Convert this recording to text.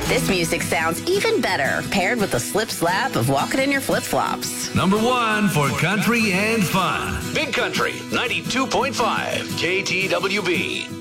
This music sounds even better paired with the slip slap of walking in your flip-flops. Number 1 for country and fun. Big Country 92.5 KTWB.